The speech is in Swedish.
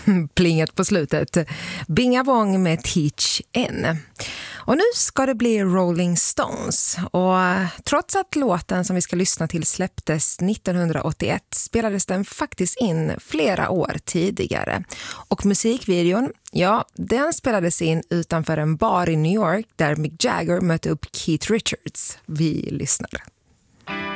plinget på slutet. Bingabong med Teach N. Och nu ska det bli Rolling Stones. Och trots att låten som vi ska lyssna till släpptes 1981 spelades den faktiskt in flera år tidigare. Och musikvideon, ja, den spelades in utanför en bar i New York där Mick Jagger mötte upp Keith Richards. Vi lyssnar.